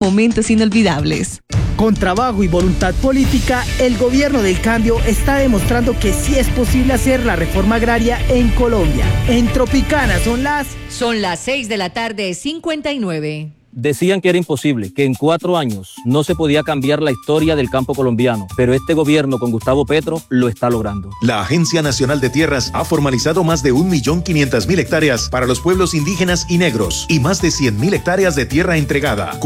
momentos inolvidables. Con trabajo y voluntad política, el gobierno del cambio está demostrando que sí es posible hacer la reforma agraria en Colombia. En Tropicana son las 6:59. Decían que era imposible, que en 4 años no se podía cambiar la historia del campo colombiano, pero este gobierno con Gustavo Petro lo está logrando. La Agencia Nacional de Tierras ha formalizado más de 1.500.000 hectáreas para los pueblos indígenas y negros y más de 100.000 hectáreas de tierra entregada.